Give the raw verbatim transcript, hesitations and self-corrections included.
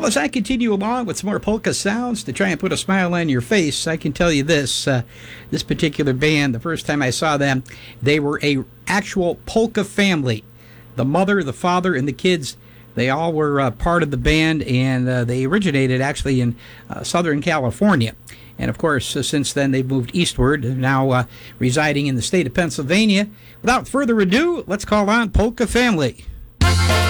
Well, as I continue along with some more polka sounds to try and put a smile on your face, I can tell you this. Uh, this particular band, the first time I saw them, they were a actual polka family. The mother, the father, and the kids, they all were uh, part of the band, and uh, they originated actually in uh, Southern California. And, of course, uh, since then, they've moved eastward, now uh, residing in the state of Pennsylvania. Without further ado, let's call on Polka Family.